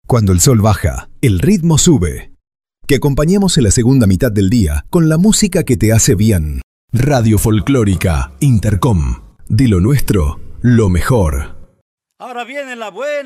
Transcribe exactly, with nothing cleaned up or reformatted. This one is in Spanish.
Cuando el sol baja, el ritmo sube. Que acompañemos en la segunda mitad del día con la música que te hace bien. Radio Folclórica Intercom. De lo nuestro, lo mejor. Ahora viene la buena.